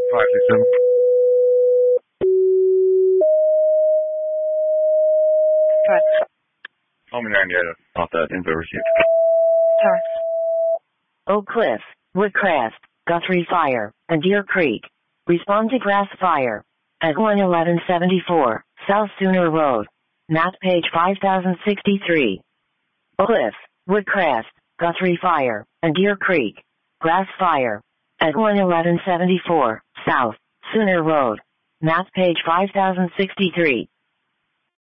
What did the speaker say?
567. Press. Homie 98 off that info received. Press. Oak Cliff, Woodcrest, Guthrie Fire, and Deer Creek. Respond to Grass Fire at 11174 South Sooner Road. Map page 5063. Oak Cliff, Woodcrest, Guthrie Fire, and Deer Creek. Grass Fire at 11174 South Sooner Road. Map page 5063.